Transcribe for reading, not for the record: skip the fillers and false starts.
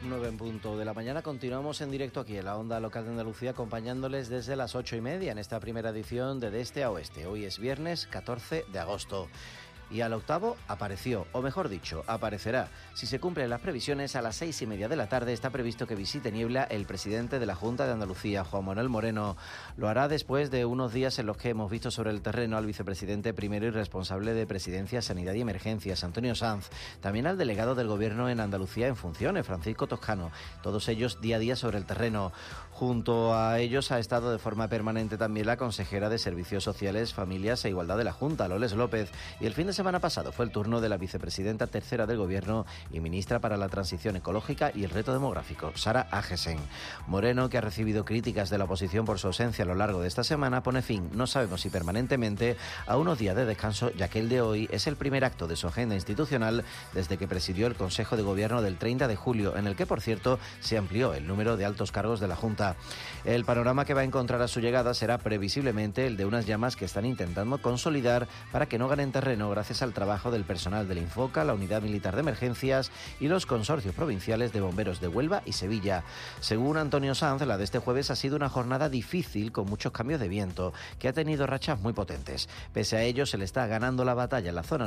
9 en punto de la mañana. Continuamos en directo aquí en la onda local de Andalucía, acompañándoles desde las 8:30 en esta primera edición de Este a Oeste. Hoy es viernes 14 de agosto. Y al octavo apareció, o mejor dicho, aparecerá. Si se cumplen las previsiones, a las 6:30 de la tarde está previsto que visite Niebla el presidente de la Junta de Andalucía, Juan Manuel Moreno. Lo hará después de unos días en los que hemos visto sobre el terreno al vicepresidente primero y responsable de Presidencia, Sanidad y Emergencias, Antonio Sanz. También al delegado del Gobierno en Andalucía en funciones, Francisco Toscano. Todos ellos día a día sobre el terreno. Junto a ellos ha estado de forma permanente también la consejera de Servicios Sociales, Familias e Igualdad de la Junta, Loles López. Y el fin de semana pasado fue el turno de la vicepresidenta tercera del Gobierno y ministra para la Transición Ecológica y el Reto Demográfico, Sara Agesen. Moreno, que ha recibido críticas de la oposición por su ausencia a lo largo de esta semana, pone fin, no sabemos si permanentemente, a unos días de descanso, ya que el de hoy es el primer acto de su agenda institucional desde que presidió el Consejo de Gobierno del 30 de julio, en el que, por cierto, se amplió el número de altos cargos de la Junta. El panorama que va a encontrar a su llegada será previsiblemente el de unas llamas que están intentando consolidar para que no ganen terreno gracias al trabajo del personal del Infoca, la Unidad Militar de Emergencias y los consorcios provinciales de bomberos de Huelva y Sevilla. Según Antonio Sanz, la de este jueves ha sido una jornada difícil con muchos cambios de viento, que ha tenido rachas muy potentes. Pese a ello, se le está ganando la batalla en la zona